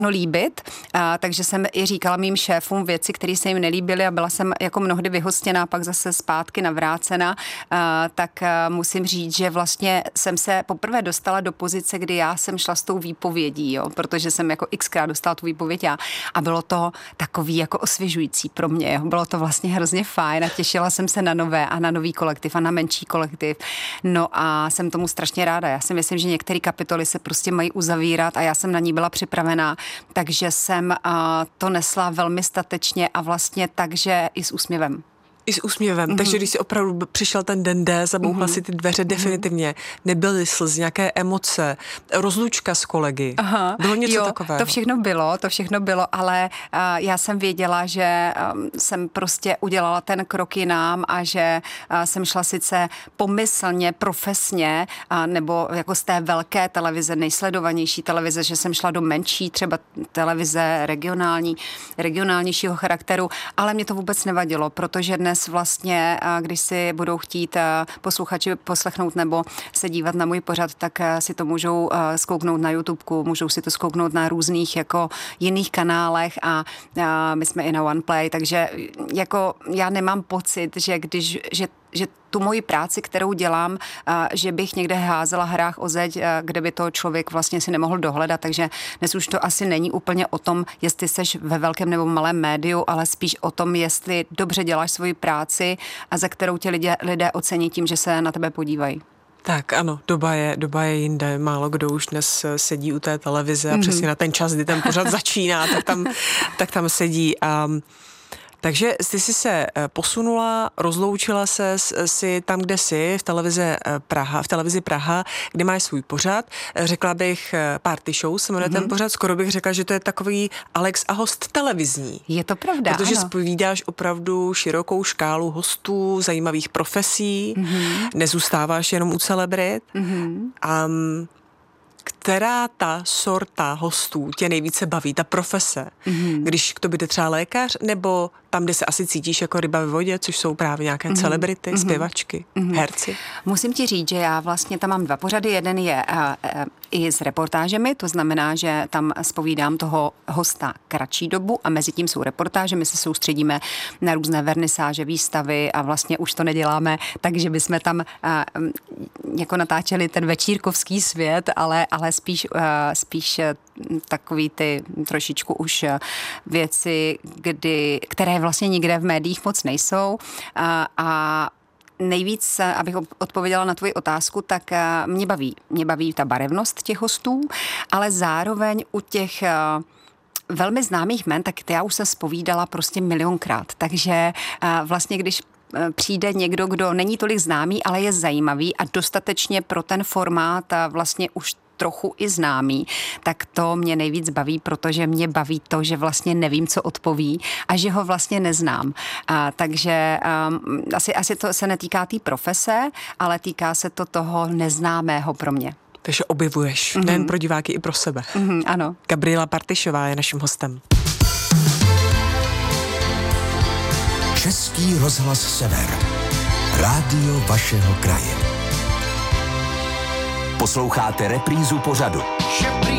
líbit, takže jsem i říkala mým šéfům věci, které se jim nelíbily a byla jsem jako mnohdy vyhostěná, pak zase zpátky navrácena, tak musím říct, že vlastně jsem se poprvé dostala do pozice, kdy já jsem šla s tou výpovědí, jo, protože jsem jako xkrát dostala tu výpověď a bylo to takový jako osvěžující pro mě, jo. Bylo to vlastně hrozně fajn a těšila jsem se na nové a na nový kolektiv a na menší kolektiv. No a jsem tomu strašně ráda. Já si myslím, že některé kapitoly se prostě mají uzavírat a já jsem na ní byla připravená, takže jsem to nesla velmi statečně a vlastně takže i s úsměvem. I s úsměvem, takže když si opravdu přišel ten den D, zabouchla si ty dveře definitivně, nebyly slzy, nějaké emoce, rozlučka s kolegy, bylo něco takového? To všechno bylo, ale já jsem věděla, že jsem prostě udělala ten krok jinam a že jsem šla sice pomyslně, profesně, nebo jako z té velké televize, nejsledovanější televize, že jsem šla do menší třeba televize regionálnějšího charakteru, ale mě to vůbec nevadilo, protože dnes vlastně, když si budou chtít posluchači poslechnout nebo se dívat na můj pořad, tak si to můžou zkouknout na YouTubeku, můžou si to zkouknout na různých jako jiných kanálech a my jsme i na OnePlay, takže jako já nemám pocit, že tu moji práci, kterou dělám, že bych někde házela hrách o zeď, kde by to člověk vlastně si nemohl dohledat, takže dnes už to asi není úplně o tom, jestli seš ve velkém nebo malém médiu, ale spíš o tom, jestli dobře děláš svoji práci a za kterou tě lidé ocení tím, že se na tebe podívají. Tak ano, doba je jinde, málo kdo už dnes sedí u té televize a přesně na ten čas, kdy ten pořad začíná, tak tam sedí. Takže ty jsi se posunula, rozloučila se si tam, kde jsi, v televizi Praha, kde máš svůj pořad. Řekla bych Party Show, se jmenuje ten pořad, skoro bych řekla, že to je takový Alex a host televizní. Je to pravda, protože ano. zpovídáš opravdu širokou škálu hostů, zajímavých profesí, nezůstáváš jenom u celebrit. Která ta sorta hostů tě nejvíce baví, ta profese? Když k tobě jde třeba lékař, nebo tam, kde se asi cítíš jako ryba ve vodě, což jsou právě nějaké celebrity, zpěvačky, herci? Musím ti říct, že já vlastně tam mám 2 pořady. Jeden je i s reportážemi, to znamená, že tam zpovídám toho hosta kratší dobu a mezi tím jsou reportáže. My se soustředíme na různé vernisáže, výstavy a vlastně už to neděláme tak, že bychom tam jako natáčeli ten večírkovský svět, ale spíš takový ty trošičku už věci, které vlastně nikde v médiích moc nejsou a nejvíc, abych odpověděla na tvoji otázku, tak mě baví ta barevnost těch hostů, ale zároveň u těch velmi známých jmen, tak já už jsem zpovídala prostě 1,000,000krát. Takže vlastně, když přijde někdo, kdo není tolik známý, ale je zajímavý a dostatečně pro ten formát vlastně už trochu i známý, tak to mě nejvíc baví, protože mě baví to, že vlastně nevím, co odpoví a že ho vlastně neznám. Takže asi to se netýká té profese, ale týká se to toho neznámého pro mě. Takže objevuješ, nejen pro diváky, i pro sebe. Ano. Gabriela Partyšová je naším hostem. Český rozhlas Sever. Rádio vašeho kraje. Posloucháte reprízu pořadu.